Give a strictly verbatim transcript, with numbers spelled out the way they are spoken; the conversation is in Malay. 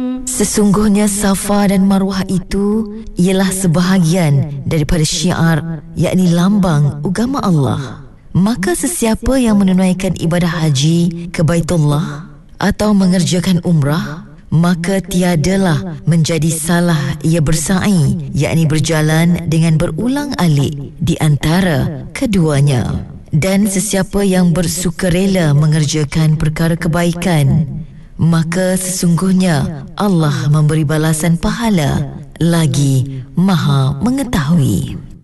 Sesungguhnya Safa dan Marwah itu ialah sebahagian daripada syiar, yakni lambang agama Allah. Maka sesiapa yang menunaikan ibadah haji ke Baitullah atau mengerjakan umrah, maka tiadalah menjadi salah ia bersa'i, yakni berjalan dengan berulang-alik di antara keduanya. Dan sesiapa yang bersukarela mengerjakan perkara kebaikan, maka sesungguhnya Allah memberi balasan pahala lagi Maha Mengetahui.